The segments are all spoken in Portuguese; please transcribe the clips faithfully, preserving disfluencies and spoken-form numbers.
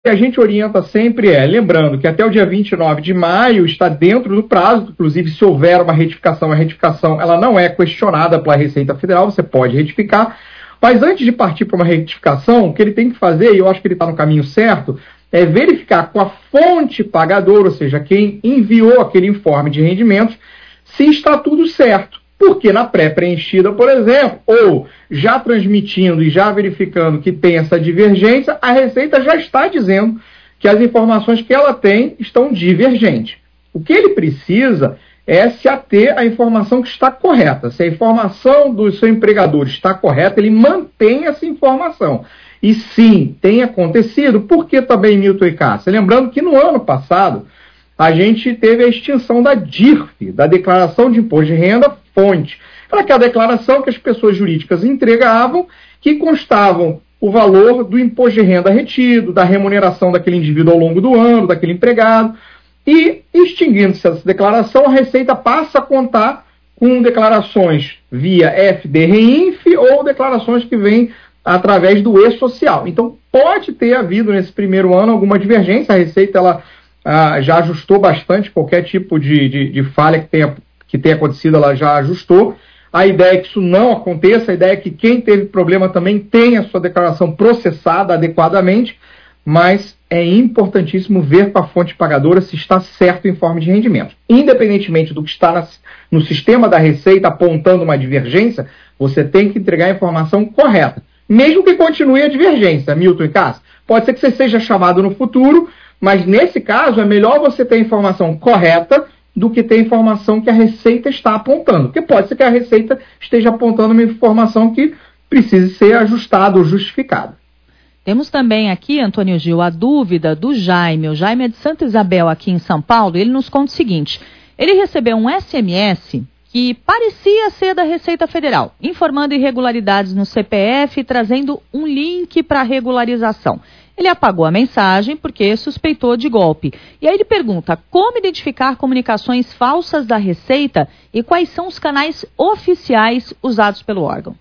que a gente orienta sempre é, lembrando que até o dia vinte e nove de maio está dentro do prazo, inclusive se houver uma retificação, a retificação ela não é questionada pela Receita Federal, você pode retificar, mas antes de partir para uma retificação, o que ele tem que fazer, e eu acho que ele está no caminho certo, é verificar com a fonte pagadora, ou seja, quem enviou aquele informe de rendimentos, se está tudo certo. Porque na pré-preenchida, por exemplo, ou já transmitindo e já verificando que tem essa divergência, a Receita já está dizendo que as informações que ela tem estão divergentes. O que ele precisa é se ater à informação que está correta. Se a informação do seu empregador está correta, ele mantém essa informação. E sim, tem acontecido, porque também, Milton e Cássia, lembrando que no ano passado, a gente teve a extinção da D I R F, da Declaração de Imposto de Renda Fonte. Era aquela declaração que as pessoas jurídicas entregavam, que constavam o valor do imposto de renda retido, da remuneração daquele indivíduo ao longo do ano, daquele empregado, e extinguindo-se essa declaração, a Receita passa a contar com declarações via F D R I N F ou declarações que vêm através do E-Social. Então, pode ter havido nesse primeiro ano alguma divergência, a Receita ela, ah, já ajustou bastante qualquer tipo de, de, de falha que tenha, que tenha acontecido, ela já ajustou. A ideia é que isso não aconteça, a ideia é que quem teve problema também tenha a sua declaração processada adequadamente, mas é importantíssimo ver com a fonte pagadora se está certo o informe de rendimento. Independentemente do que está na, no sistema da Receita apontando uma divergência, você tem que entregar a informação correta. Mesmo que continue a divergência, Milton e Cássia. Pode ser que você seja chamado no futuro, mas nesse caso é melhor você ter a informação correta do que ter a informação que a Receita está apontando. Porque pode ser que a Receita esteja apontando uma informação que precise ser ajustada ou justificada. Temos também aqui, Antônio Gil, a dúvida do Jaime. O Jaime é de Santa Isabel, aqui em São Paulo. Ele nos conta o seguinte: ele recebeu um S M S que parecia ser da Receita Federal, informando irregularidades no C P F e trazendo um link para regularização. Ele apagou a mensagem porque suspeitou de golpe. E aí ele pergunta como identificar comunicações falsas da Receita e quais são os canais oficiais usados pelo órgão.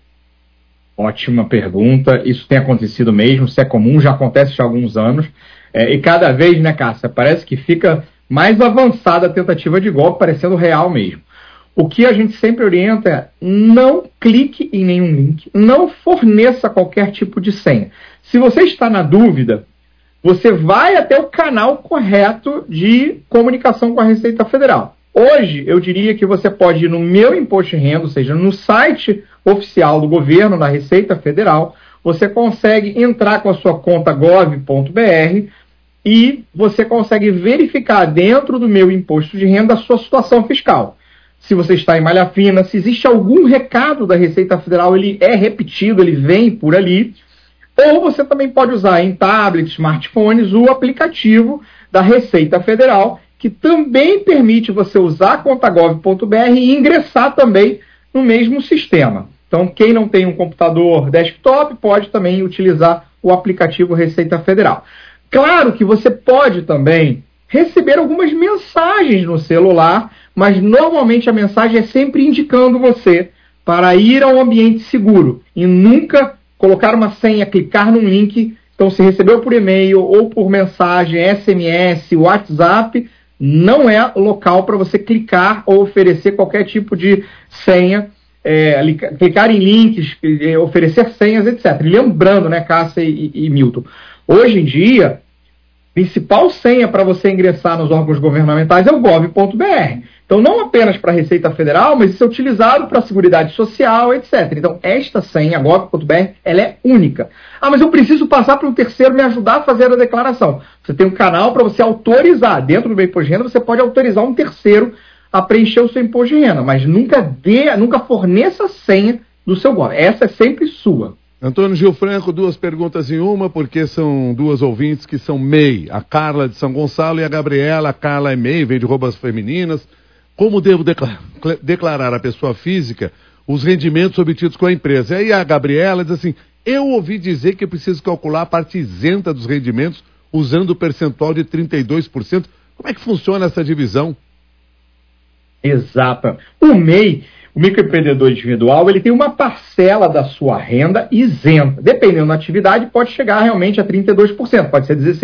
Ótima pergunta. Isso tem acontecido mesmo, isso é comum, já acontece há alguns anos. É, e cada vez, né, Cássia, parece que fica mais avançada a tentativa de golpe, parecendo real mesmo. O que a gente sempre orienta é não clique em nenhum link, não forneça qualquer tipo de senha. Se você está na dúvida, você vai até o canal correto de comunicação com a Receita Federal. Hoje, eu diria que você pode ir no Meu Imposto de Renda, ou seja, no site oficial do governo, da Receita Federal, você consegue entrar com a sua conta gov ponto br e você consegue verificar dentro do Meu Imposto de Renda a sua situação fiscal. Se você está em malha fina, se existe algum recado da Receita Federal, ele é repetido, ele vem por ali. Ou você também pode usar em tablets, smartphones, o aplicativo da Receita Federal, que também permite você usar a conta gov ponto br e ingressar também no mesmo sistema. Então, quem não tem um computador desktop pode também utilizar o aplicativo Receita Federal. Claro que você pode também receber algumas mensagens no celular, mas normalmente a mensagem é sempre indicando você para ir ao ambiente seguro e nunca colocar uma senha, clicar num link. Então, se recebeu por e-mail ou por mensagem, S M S, WhatsApp, não é local para você clicar ou oferecer qualquer tipo de senha, é, clicar em links, oferecer senhas, etcétera. Lembrando, né, Cássia e, e Milton, hoje em dia, a principal senha para você ingressar nos órgãos governamentais é o gov ponto br. Então, não apenas para a Receita Federal, mas isso é utilizado para a Seguridade Social, etcétera. Então, esta senha, gov ponto br, ela é única. Ah, mas eu preciso passar para um terceiro me ajudar a fazer a declaração. Você tem um canal para você autorizar. Dentro do meu imposto de renda, você pode autorizar um terceiro a preencher o seu imposto de renda, mas nunca, dê, nunca forneça a senha do seu gov. Essa é sempre sua. Antônio Gil Franco, duas perguntas em uma, porque são duas ouvintes que são M E I. A Carla de São Gonçalo e a Gabriela. A Carla é M E I, vem de Roubas Femininas. Como devo declarar, declarar à pessoa física os rendimentos obtidos com a empresa? E aí a Gabriela diz assim: eu ouvi dizer que eu preciso calcular a parte isenta dos rendimentos usando o percentual de trinta e dois por cento. Como é que funciona essa divisão? Exato. O M E I, o microempreendedor individual, ele tem uma parcela da sua renda isenta. Dependendo da atividade, pode chegar realmente a trinta e dois por cento, pode ser dezesseis